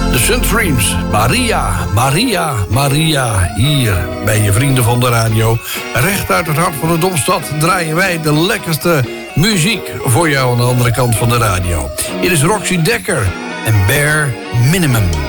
De Sunstreams. Maria, Maria, Maria. Hier bij je vrienden van de radio. Recht uit het hart van de Domstad draaien wij de lekkerste muziek voor jou aan de andere kant van de radio. Hier is Roxy Dekker en Bare Minimum.